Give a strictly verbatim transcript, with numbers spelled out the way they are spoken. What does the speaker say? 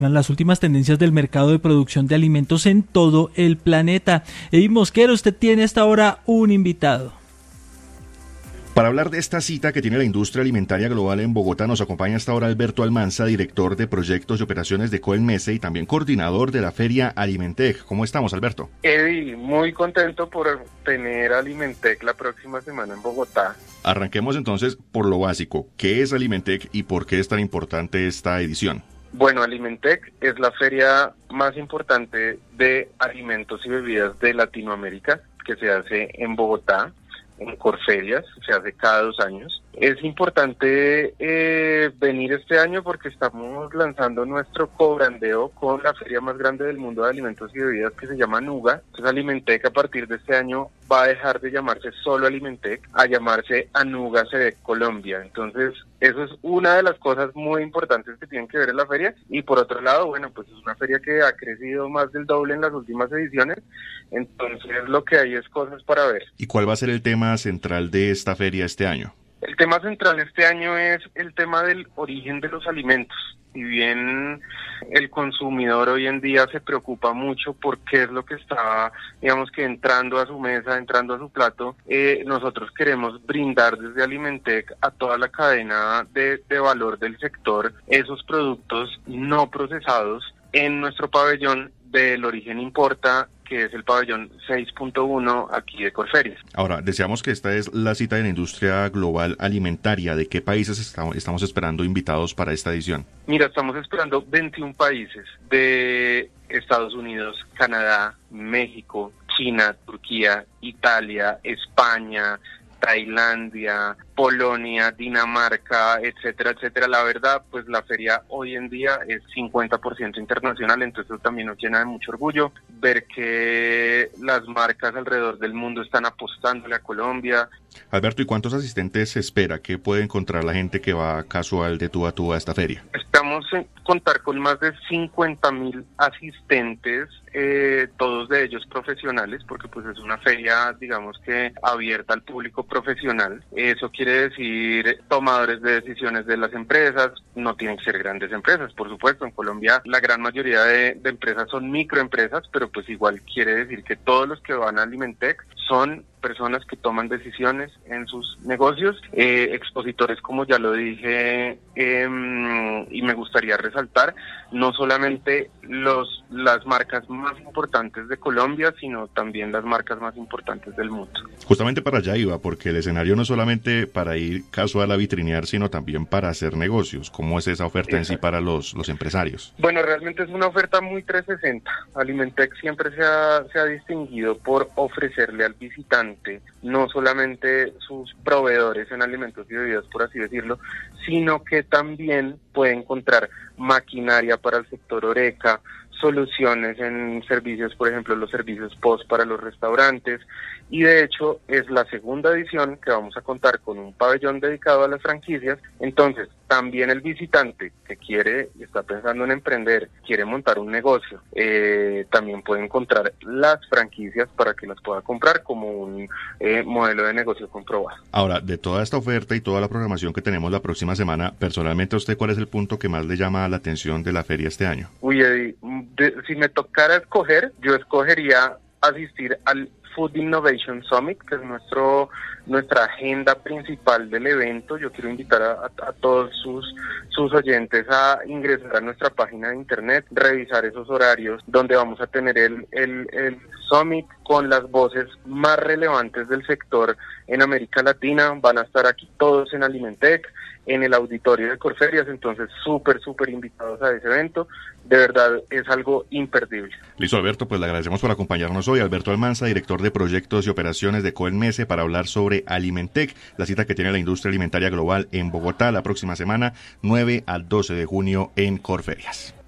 Las últimas tendencias del mercado de producción de alimentos en todo el planeta. Edith Mosquera, usted tiene hasta ahora un invitado. Para hablar de esta cita que tiene la industria alimentaria global en Bogotá, nos acompaña hasta ahora Alberto Almanza, director de proyectos y operaciones de Coelmese y también coordinador de la feria Alimentec. ¿Cómo estamos, Alberto? Eddie, muy contento por tener Alimentec la próxima semana en Bogotá. Arranquemos entonces por lo básico. ¿Qué es Alimentec y por qué es tan importante esta edición? Bueno, Alimentec es la feria más importante de alimentos y bebidas de Latinoamérica, que se hace en Bogotá, en Corferias, se hace cada dos años. Es importante eh, venir este año porque estamos lanzando nuestro cobrandeo con la feria más grande del mundo de alimentos y bebidas, que se llama Nuga. Entonces Alimentec a partir de este año va a dejar de llamarse solo Alimentec a llamarse Anuga C D Colombia. Entonces eso es una de las cosas muy importantes que tienen que ver en la feria. Y por otro lado, bueno, pues es una feria que ha crecido más del doble en las últimas ediciones. Entonces lo que hay es cosas para ver. ¿Y cuál va a ser el tema central de esta feria este año? El tema central este año es el tema del origen de los alimentos. Si bien el consumidor hoy en día se preocupa mucho por qué es lo que está, digamos que entrando a su mesa, entrando a su plato, eh, nosotros queremos brindar desde Alimentec a toda la cadena de, de valor del sector esos productos no procesados en nuestro pabellón del Origen Importa, que es el pabellón seis punto uno aquí de Corferias. Ahora, deseamos que esta es la cita de la industria global alimentaria. ¿De qué países estamos, estamos esperando invitados para esta edición? Mira, estamos esperando veintiún países de Estados Unidos, Canadá, México, China, Turquía, Italia, España, Tailandia, Polonia, Dinamarca, etcétera, etcétera. La verdad, pues la feria hoy en día es cincuenta por ciento internacional, entonces eso también nos llena de mucho orgullo ver que las marcas alrededor del mundo están apostándole a Colombia. Alberto, ¿y cuántos asistentes se espera? ¿Qué puede encontrar la gente que va casual de tú a tú a esta feria? Estamos en contar con más de cincuenta mil asistentes, eh, todos de ellos profesionales, porque pues es una feria, digamos que abierta al público profesional. Eso quiere decir tomadores de decisiones de las empresas, no tienen que ser grandes empresas, por supuesto. En Colombia la gran mayoría de, de empresas son microempresas, pero pues igual quiere decir que todos los que van a Alimentec son personas que toman decisiones en sus negocios, eh, expositores, como ya lo dije, eh, y me gustaría resaltar, no solamente los las marcas más importantes de Colombia, sino también las marcas más importantes del mundo. Justamente para allá iba, porque el escenario no es solamente para ir casual a vitrinear, sino también para hacer negocios. ¿Cómo es esa oferta en sí para los, los empresarios? Bueno, realmente es una oferta muy trescientos sesenta. Alimentec siempre se ha, se ha distinguido por ofrecerle al visitante no solamente sus proveedores en alimentos y bebidas, por así decirlo, sino que también puede encontrar maquinaria para el sector Horeca, soluciones en servicios, por ejemplo, los servicios post para los restaurantes, y de hecho es la segunda edición que vamos a contar con un pabellón dedicado a las franquicias. Entonces también el visitante que quiere y está pensando en emprender, quiere montar un negocio, eh, también puede encontrar las franquicias para que las pueda comprar como un eh, modelo de negocio comprobado. Ahora, de toda esta oferta y toda la programación que tenemos la próxima semana, personalmente a usted, ¿cuál es el punto que más le llama la atención de la feria este año? Uy, Eddie, de, si me tocara escoger, yo escogería asistir al Food Innovation Summit, que es nuestro nuestra agenda principal del evento. Yo quiero invitar a, a, a todos sus sus oyentes a ingresar a nuestra página de internet, revisar esos horarios donde vamos a tener el, el, el Summit con las voces más relevantes del sector en América Latina. Van a estar aquí todos en Alimentec, en el auditorio de Corferias, entonces súper, súper invitados a ese evento. De verdad es algo imperdible. Listo, Alberto, pues le agradecemos por acompañarnos hoy. Alberto Almanza, director de proyectos y operaciones de Coelmese, para hablar sobre Alimentec, la cita que tiene la industria alimentaria global en Bogotá la próxima semana, nueve al doce de junio en Corferias.